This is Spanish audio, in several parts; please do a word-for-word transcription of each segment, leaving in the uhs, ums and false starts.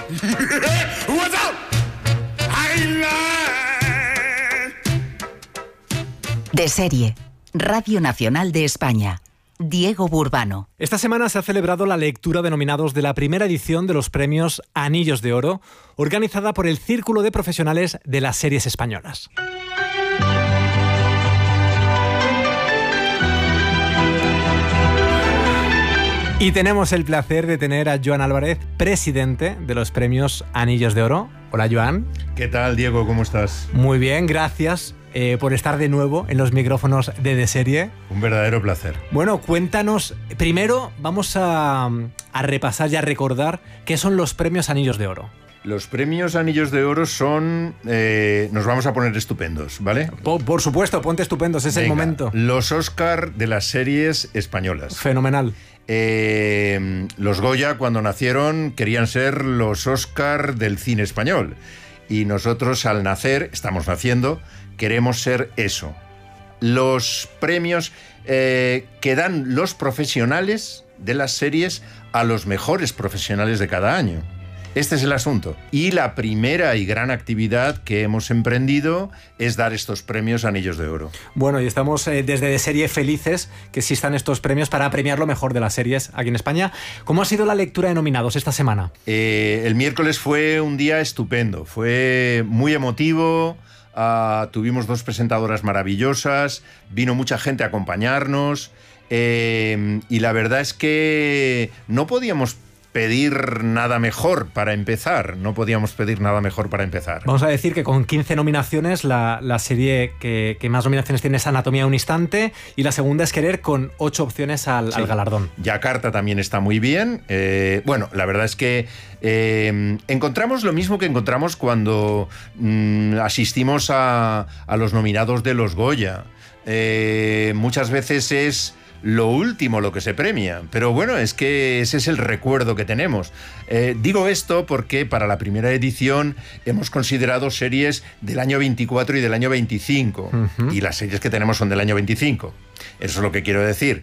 What's up? De serie, Radio Nacional de España. Diego Burbano. Esta semana se ha celebrado la lectura de nominados de la primera edición de los premios Anillos de Oro, organizada por el Círculo de Profesionales de las Series Españolas. Y tenemos el placer de tener a Joan Álvarez, presidente de los premios Anillos de Oro. Hola, Joan. ¿Qué tal, Diego? ¿Cómo estás? Muy bien, gracias eh, por estar de nuevo en los micrófonos de De Serie. Un verdadero placer. Bueno, cuéntanos. Primero vamos a, a repasar y a recordar qué son los premios Anillos de Oro. Los premios Anillos de Oro son... Eh, nos vamos a poner estupendos, ¿vale? Por, por supuesto, ponte estupendos, es Venga, el momento. Los Oscar de las series españolas. Fenomenal. Eh, los Goya, cuando nacieron, querían ser los Oscar del cine español. Y nosotros, al nacer, estamos naciendo, queremos ser eso. Los premios eh, que dan los profesionales de las series a los mejores profesionales de cada año. Este es el asunto. Y la primera y gran actividad que hemos emprendido es dar estos premios Anillos de Oro. Bueno, y estamos eh, desde De Serie felices que existan estos premios para premiar lo mejor de las series aquí en España. ¿Cómo ha sido la lectura de nominados esta semana? Eh, el miércoles fue un día estupendo, fue muy emotivo. Uh, tuvimos dos presentadoras maravillosas, vino mucha gente a acompañarnos eh, y la verdad es que no podíamos pedir nada mejor para empezar. No podíamos pedir nada mejor para empezar. Vamos a decir que con quince nominaciones, la, la serie que, que más nominaciones tiene es Anatomía de un Instante, y la segunda es Querer, con ocho opciones al, sí. al galardón. Yakarta también está muy bien. Eh, bueno, la verdad es que eh, encontramos lo mismo que encontramos cuando mm, asistimos a, a los nominados de los Goya. Eh, muchas veces es lo último lo que se premia, pero bueno, es que ese es el recuerdo que tenemos. Eh, digo esto porque para la primera edición hemos considerado series del año veinticuatro y del año veinticinco, uh-huh. y las series que tenemos son del año veinticinco. Eso es lo que quiero decir.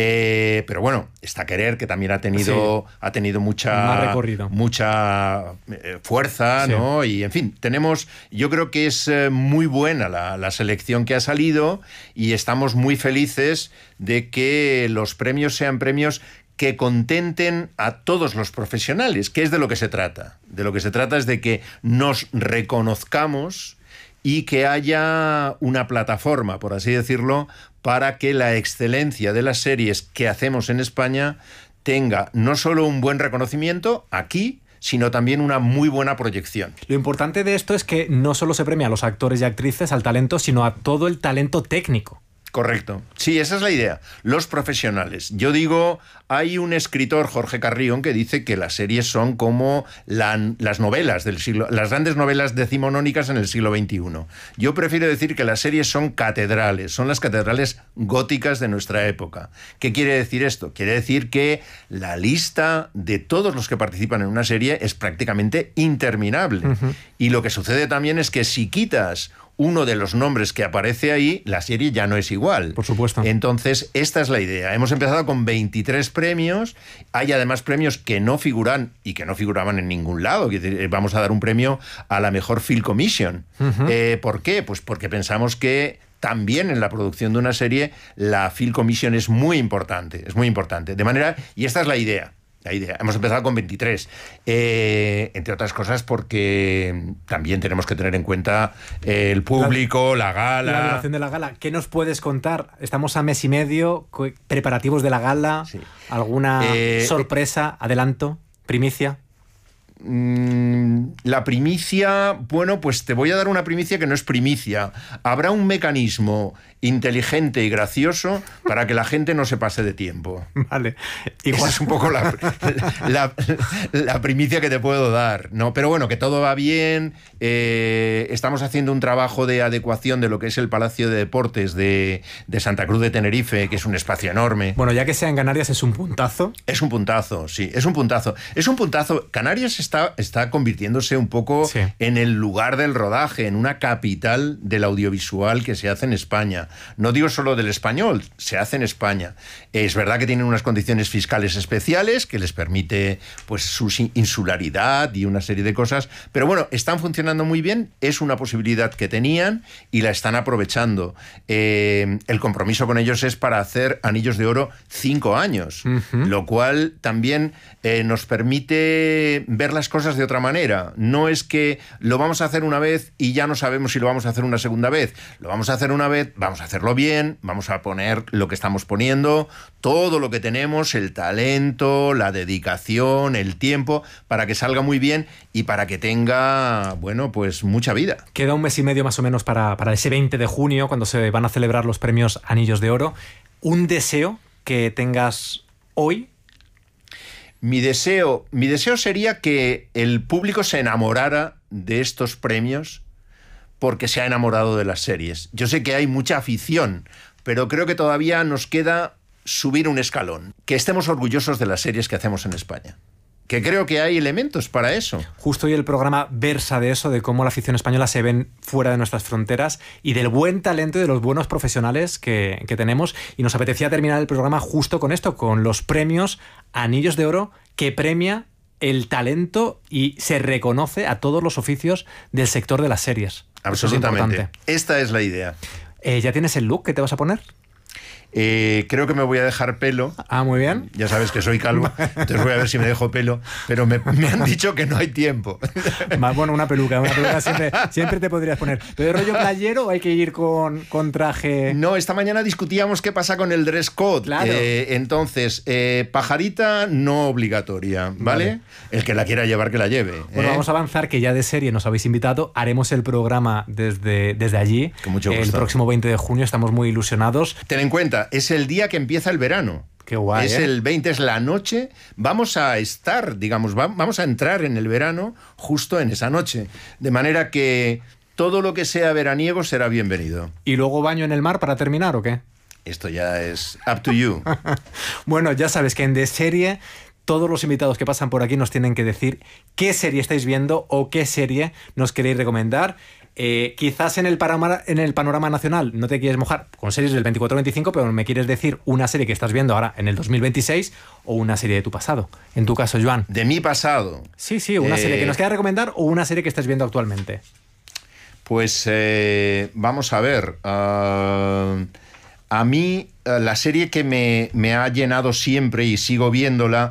Eh, pero bueno, está Querer, que también ha tenido, sí. ha tenido mucha, mucha eh, fuerza, sí. ¿no? Y en fin, tenemos, yo creo que es eh, muy buena la, la selección que ha salido, y estamos muy felices de que los premios sean premios que contenten a todos los profesionales, que es de lo que se trata. De lo que se trata es de que nos reconozcamos y que haya una plataforma, por así decirlo, para que la excelencia de las series que hacemos en España tenga no solo un buen reconocimiento aquí, sino también una muy buena proyección. Lo importante de esto es que no solo se premia a los actores y actrices, al talento, sino a todo el talento técnico. Correcto. Sí, esa es la idea. Los profesionales. Yo digo, hay un escritor, Jorge Carrión, que dice que las series son como la, las novelas del siglo, las grandes novelas decimonónicas en el siglo veintiuno. Yo prefiero decir que las series son catedrales, son las catedrales góticas de nuestra época. ¿Qué quiere decir esto? Quiere decir que la lista de todos los que participan en una serie es prácticamente interminable. Uh-huh. Y lo que sucede también es que si quitas uno de los nombres que aparece ahí, la serie ya no es igual. Por supuesto. Entonces, esta es la idea. Hemos empezado con veintitrés premios. Hay además premios que no figuran y que no figuraban en ningún lado. Vamos a dar un premio a la mejor Film Commission. Uh-huh. Eh, ¿Por qué? Pues porque pensamos que también en la producción de una serie la Film Commission es muy importante. Es muy importante. De manera, y esta es la idea. La idea. Hemos empezado con veintitrés, eh, entre otras cosas porque también tenemos que tener en cuenta el público, la, la gala. La duración de la gala. ¿Qué nos puedes contar? Estamos a mes y medio, preparativos de la gala, sí. ¿Alguna eh, sorpresa, adelanto, primicia? La primicia, bueno, pues te voy a dar una primicia que no es primicia. Habrá un mecanismo inteligente y gracioso para que la gente no se pase de tiempo. Vale. Igual es un poco la, la, la primicia que te puedo dar, ¿no? Pero bueno, que todo va bien. Eh, estamos haciendo un trabajo de adecuación de lo que es el Palacio de Deportes de, de Santa Cruz de Tenerife, que es un espacio enorme. Bueno, ya que sea en Canarias, es un puntazo. Es un puntazo, sí, es un puntazo. Es un puntazo. Canarias está está, está convirtiéndose un poco sí. en el lugar del rodaje, en una capital del audiovisual que se hace en España. No digo solo del español, se hace en España. Es verdad que tienen unas condiciones fiscales especiales que les permite pues su insularidad y una serie de cosas, pero bueno, están funcionando muy bien, es una posibilidad que tenían y la están aprovechando. Eh, el compromiso con ellos es para hacer Anillos de Oro cinco años, uh-huh. lo cual también eh, nos permite ver las cosas de otra manera. No es que lo vamos a hacer una vez y ya no sabemos si lo vamos a hacer una segunda vez. Lo vamos a hacer una vez, vamos a hacerlo bien, vamos a poner lo que estamos poniendo, todo lo que tenemos, el talento, la dedicación, el tiempo, para que salga muy bien y para que tenga, bueno, pues mucha vida. Queda un mes y medio más o menos para, para ese veinte de junio, cuando se van a celebrar los premios Anillos de Oro. ¿Un deseo que tengas hoy? Mi deseo, mi deseo sería que el público se enamorara de estos premios porque se ha enamorado de las series. Yo sé que hay mucha afición, pero creo que todavía nos queda subir un escalón. Que estemos orgullosos de las series que hacemos en España. Que creo que hay elementos para eso. Justo hoy el programa versa de eso, de cómo la afición española se ven fuera de nuestras fronteras y del buen talento y de los buenos profesionales que, que tenemos. Y nos apetecía terminar el programa justo con esto, con los premios Anillos de Oro, que premia el talento y se reconoce a todos los oficios del sector de las series. Absolutamente. Es Esta es la idea. Eh, ¿Ya tienes el look que te vas a poner? Eh, creo que me voy a dejar pelo. Ah, muy bien. Ya sabes que soy calvo, entonces voy a ver si me dejo pelo, pero me, me han dicho que no hay tiempo. Más bueno, una peluca, una peluca siempre, siempre te podrías poner. ¿Pero de rollo playero o hay que ir con, con traje? No, esta mañana discutíamos qué pasa con el dress code. Claro. Eh, entonces, eh, pajarita no obligatoria, ¿vale? vale. El que la quiera llevar, que la lleve. Bueno, ¿eh? vamos a avanzar, que ya de serie nos habéis invitado. Haremos el programa desde, desde allí. Con mucho gusto. El próximo veinte de junio, estamos muy ilusionados. Ten en cuenta, es el día que empieza el verano. Qué guay, es ¿eh? el veinte, es la noche. Vamos a estar, digamos, va, vamos a entrar en el verano justo en esa noche. De manera que todo lo que sea veraniego será bienvenido. ¿Y luego baño en el mar para terminar o qué? Esto ya es up to you. Bueno, ya sabes que en De Serie todos los invitados que pasan por aquí nos tienen que decir qué serie estáis viendo o qué serie nos queréis recomendar. Eh, quizás en el, panorama, en el panorama nacional no te quieres mojar con series del veinticuatro veinticinco, pero me quieres decir una serie que estás viendo ahora en el dos mil veintiséis o una serie de tu pasado. En tu caso, Joan. De mi pasado. Sí, sí, una eh... serie que nos quieras recomendar o una serie que estás viendo actualmente. Pues eh, vamos a ver. Uh, a mí uh, la serie que me, me ha llenado siempre y sigo viéndola,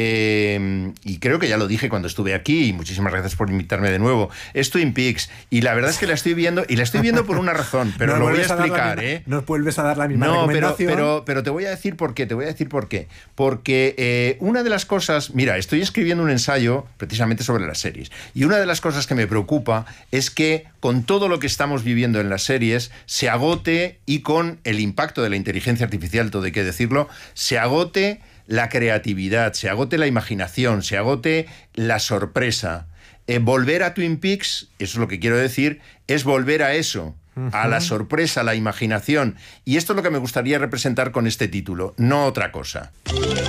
Eh, y creo que ya lo dije cuando estuve aquí, y muchísimas gracias por invitarme de nuevo, es Twin Peaks, y la verdad es que la estoy viendo, y la estoy viendo por una razón, pero no lo voy a explicar, a misma, ¿eh? No vuelves a dar la misma no, recomendación. Pero, pero, pero te voy a decir por qué, te voy a decir por qué. Porque eh, una de las cosas, mira, estoy escribiendo un ensayo precisamente sobre las series, y una de las cosas que me preocupa es que con todo lo que estamos viviendo en las series, se agote, y con el impacto de la inteligencia artificial, todo hay que decirlo, se agote la creatividad, se agote la imaginación, se agote la sorpresa. Eh, volver a Twin Peaks, eso es lo que quiero decir, es volver a eso, uh-huh. a la sorpresa, a la imaginación. Y esto es lo que me gustaría representar con este título, no otra cosa.